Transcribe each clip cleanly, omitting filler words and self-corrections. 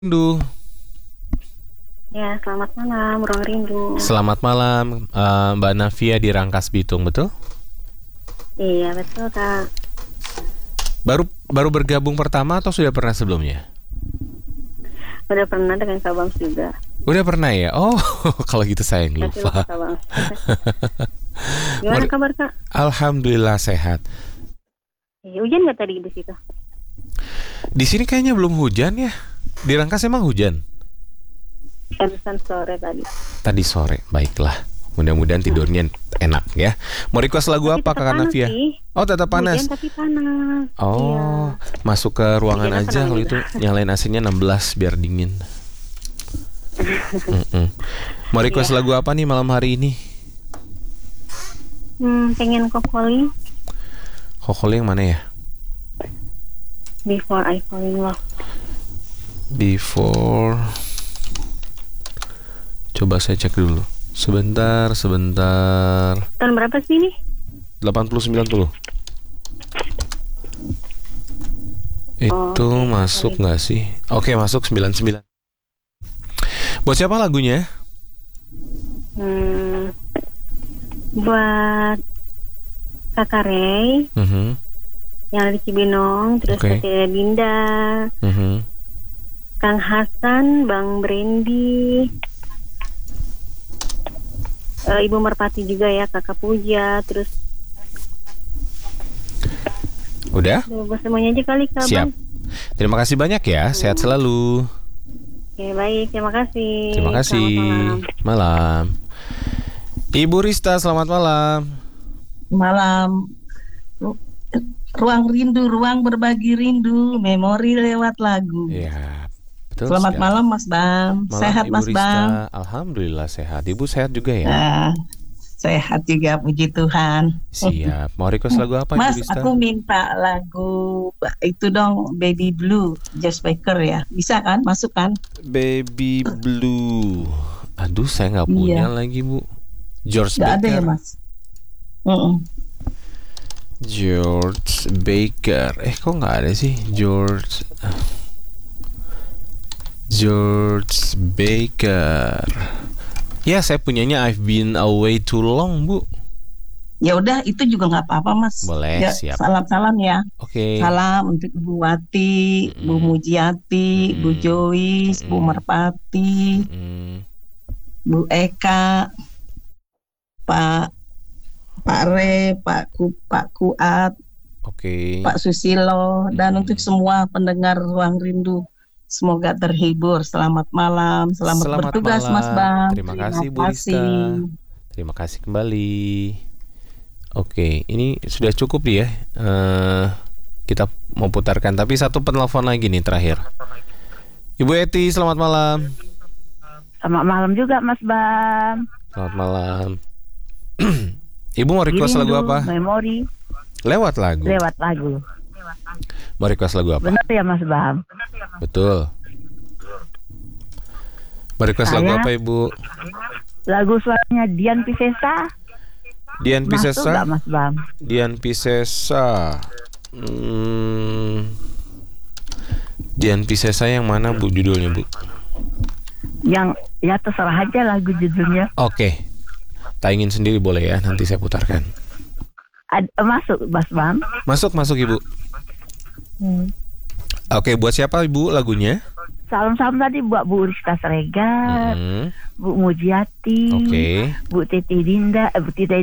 Rindu. Ya, selamat malam, Ruang Rindu. Selamat malam, Mbak Navia di Rangkas Bitung, betul? Iya, betul, Kak. Baru bergabung pertama atau sudah pernah sebelumnya? Udah pernah dengan Kak Bams juga. Udah pernah ya? Oh, kalau gitu saya yang Kasih lupa lupa. Kak Bams. Gimana kabar, Kak? Alhamdulillah sehat. Hujan nggak tadi di situ? Di sini kayaknya belum hujan ya. Di Rangkas emang hujan? Barusan sore tadi. Tadi sore, baiklah. Mudah-mudahan tidurnya enak ya. Mau request lagu Tapi apa tetap Kakak panas Navia? sih. Oh, tetap panas. Hujan tapi panas. Oh, masuk ke ruangan Hujan apa aja kalau namanya itu nyalain AC-nya 16 biar dingin. Mau request lagu apa nih malam hari ini? Pengen kokoli Kokoli yang mana ya? Before I Fall in Love. Before. Coba saya cek dulu. Sebentar. Tahun berapa sih ini? 80-90. Itu Oke, masuk sorry. nggak sih? Oke, masuk 99. Buat siapa lagunya? Buat Kakak Ray yang ada di Cibinong, terus Oke. Tete Dinda, Kang Hasan, Bang Brandy, Ibu Merpati juga ya, Kakak Puja, terus Udah? buat semuanya aja kali Kak Siap. Bang. Terima kasih banyak ya. Sehat selalu. Oke, baik, terima kasih. Terima kasih. Selamat malam. Malam. Ibu Rista, selamat malam. Malam. Ruang rindu, ruang berbagi rindu, memori lewat lagu. Ya, betul Selamat sekali. malam Mas Bam. Malam, Sehat Ibu Mas Rista. Bam. Alhamdulillah sehat. Ibu sehat juga ya? Nah, sehat juga puji Tuhan. Siap. Mau request lagu apa Mas, Ibu Rista? aku minta lagu itu dong, Baby Blue, Josh Baker ya. Bisa kan? Masuk kan? Baby Blue. Aduh, saya nggak punya lagi Bu. George Gak ada ya Baker. Mas? Mm-mm. George Baker. Kok nggak ada sih George Baker. Ya, saya punyanya I've Been Away Too Long, Bu. Ya udah, itu juga nggak apa-apa Mas. Boleh, Ya, siap. salam-salam ya. Oke. Salam untuk Bu Wati, Bu Mujiati, Bu Joyce, Bu Merpati, Bu Eka, Pak Re, Pak Kuat, Oke. Pak Susilo, dan untuk semua pendengar Ruang Rindu, semoga terhibur. Selamat malam, selamat bertugas malam. Mas Bang. Terima kasih Bu Rista. Terima kasih kembali. Oke, ini sudah cukup ya. Kita mau putarkan, tapi satu penelpon lagi nih terakhir. Ibu Eti, selamat malam. Selamat malam juga Mas Bam. Selamat malam. Ibu mau request lagu apa? Memori Lewat lagu. Mau request lagu apa? Benar ya Mas Bam? Betul. Mau request lagu apa Ibu? Lagu suaranya Dian Piscesa. Dian Masuk Piscesa. gak Mas Bam? Dian Piscesa. Dian Piscesa yang mana Bu judulnya Bu? Yang ya terserah aja lagu judulnya. Oke. Tayangin sendiri boleh ya, nanti saya putarkan. Masuk Mas Bam. Masuk Ibu. Oke, buat siapa Ibu lagunya? Salam-salam tadi buat Bu Rizka Sregar, Bu Mujiati, Oke. Bu Tete Dinda,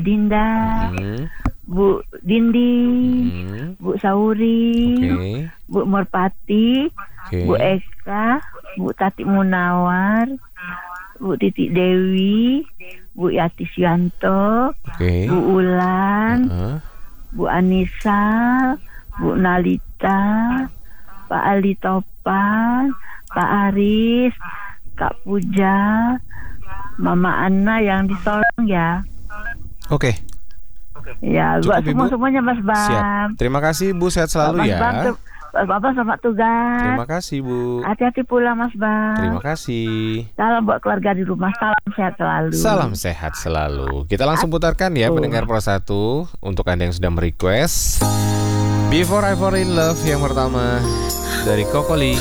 Bu Dindi, Bu Sauri, Oke. Bu Merpati, Oke. Bu Eka, Bu Tati Munawar, Bu Titi Dewi, Bu Yati Sianto, Oke. Bu Ulan, Bu Anissa, Bu Nalita, Pak Ali Topan, Pak Aris, Kak Puja, Mama Anna yang di Sorong ya. Oke. Ya, Cukup, buat Ibu? semuanya Mas Bam. Siap. Terima kasih Bu, sehat selalu Mas ya. Bam, Bapak selamat tugas. Terima kasih Bu. Hati-hati pulang Mas Bam. Terima kasih. Salam buat keluarga di rumah. Salam sehat selalu. Salam sehat selalu. Kita langsung putarkan ya pendengar Pro 1 untuk Anda yang sudah merequest Before I Fall in Love yang pertama dari Kokoli.